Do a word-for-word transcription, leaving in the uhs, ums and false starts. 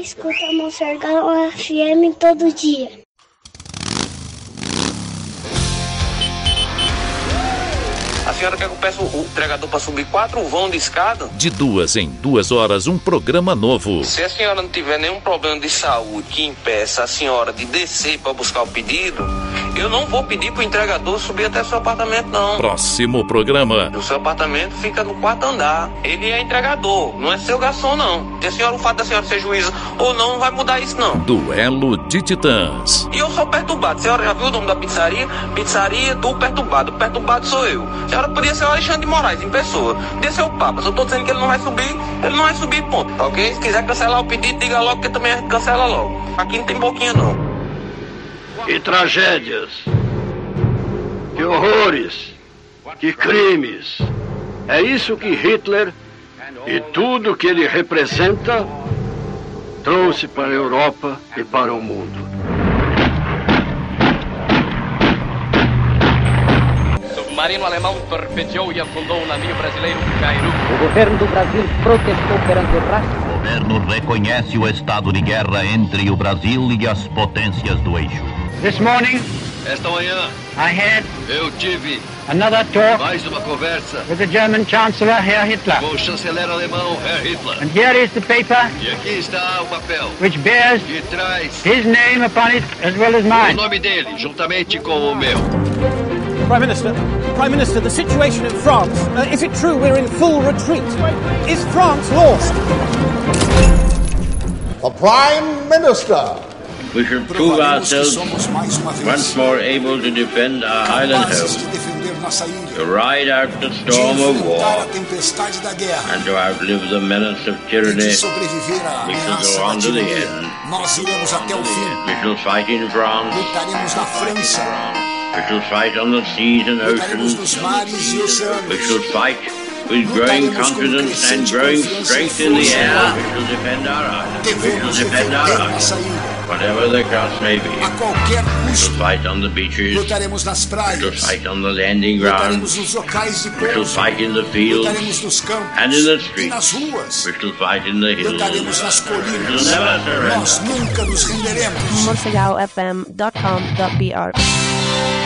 escuta a Monsergal F M todo dia. A senhora quer que eu peça o entregador para subir quatro vão de escada? De duas em duas horas, um programa novo. Se a senhora não tiver nenhum problema de saúde que impeça a senhora de descer para buscar o pedido, eu não vou pedir pro entregador subir até seu apartamento, não. Próximo programa. O seu apartamento fica no quarto andar. Ele é entregador, não é seu garçom, não. E a senhora, o fato da senhora ser juíza ou não, não vai mudar isso, não. Duelo de Titãs. E eu sou perturbado. A senhora já viu o nome da pizzaria? Pizzaria do Perturbado. O perturbado sou eu. A senhora podia ser o Alexandre de Moraes, em pessoa. Podia ser o Papa. Se eu tô dizendo que ele não vai subir, ele não vai subir, ponto. Ok? Se quiser cancelar o pedido, diga logo que também a gente cancela logo. Aqui não tem boquinha, não. Que tragédias, que horrores, que crimes. É isso que Hitler e tudo que ele representa trouxe para a Europa e para o mundo. Submarino alemão torpedeou e afundou o navio brasileiro Cairu. O governo do Brasil protestou perante o rastro. O governo reconhece o estado de guerra entre o Brasil e as potências do eixo. This morning, esta manhã, I had eu tive another talk mais uma conversa with the German Chancellor, Herr Hitler. com o chanceler alemão, Herr Hitler. And here is the paper, e aqui está o papel, which bears que traz his name upon it as well as mine. O nome dele, juntamente com o meu. Prime Minister, Prime Minister, the situation in France. Uh, is it true we're in full retreat? Is France lost? The Prime Minister. We shall prove ourselves once more able to defend our island home, to ride out the storm of war, and to outlive the menace of tyranny. We shall go on to the end. We shall fight in France. We shall fight on the seas and oceans. We shall fight with growing confidence and growing strength in the air. We shall defend our island. We shall defend our island. Whatever the cost may be, we shall fight on the beaches, we shall fight on the landing grounds, we shall fight in the fields and in the streets, we shall fight in the hills, we shall never surrender. Monsergal F M dot com dot b r